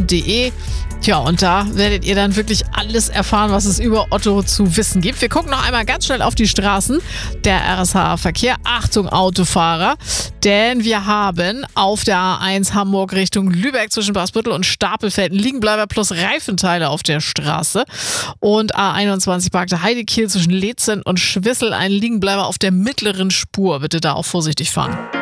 rsa-online.de. Tja, und da werdet ihr dann wirklich alles erfahren, was es über Otto zu wissen gibt. Wir gucken noch einmal ganz schnell auf die Straßen. Der RSH-Verkehr. Achtung, Autofahrer. Denn wir haben auf der A1 Hamburg Richtung Lübeck zwischen Braßbüttel und Stapelfeld einen Liegenbleiber plus Reifenteile auf der Straße. Und A21 Parkte Heidekiel zwischen Leetzen und Schwissel ein Liegenbleiber auf der mittleren Spur. Bitte da auch vorsichtig fahren.